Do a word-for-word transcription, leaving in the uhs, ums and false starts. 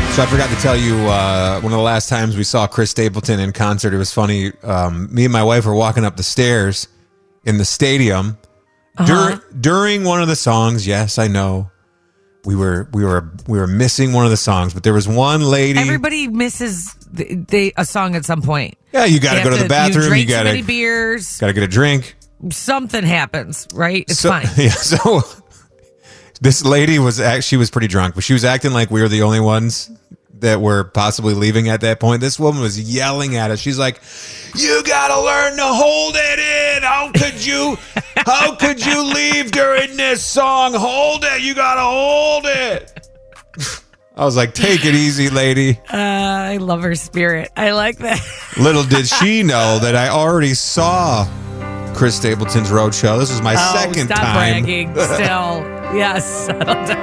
So I forgot to tell you, uh, one of the last times we saw Chris Stapleton in concert, it was funny. Um, me and my wife were walking up the stairs in the stadium. Uh-huh. Dur- during one of the songs, yes, I know, we were we were we were missing one of the songs, but there was one lady. Everybody misses the, they, a song at some point. Yeah, you got to go to the bathroom. You drink you got too many to beers. got to get a drink. Something happens, right? It's so, fine. Yeah, so this lady was act- she was pretty drunk, but she was acting like we were the only ones that were possibly leaving at that point. This woman was yelling at us. She's like, "You gotta learn to hold it in. How could you? How could you leave during this song? Hold it. You gotta hold it." I was like, "Take it easy, lady." Uh, I love her spirit. I like that. Little did she know that I already saw Chris Stapleton's Roadshow. This was my oh, second stop time. bragging. Still, yes.